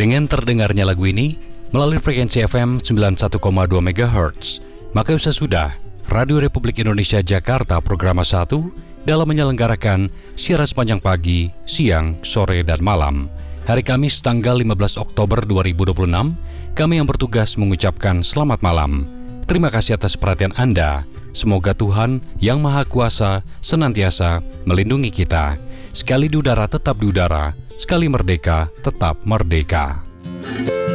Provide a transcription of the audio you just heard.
Dengan terdengarnya lagu ini melalui frekuensi FM 91,2 MHz, maka sudah Radio Republik Indonesia Jakarta Programa 1 dalam menyelenggarakan siaran sepanjang pagi, siang, sore, dan malam. Hari Kamis tanggal 15 Oktober 2026, kami yang bertugas mengucapkan selamat malam. Terima kasih atas perhatian Anda. Semoga Tuhan yang Maha Kuasa senantiasa melindungi kita. Sekali di udara tetap di udara, sekali merdeka tetap merdeka.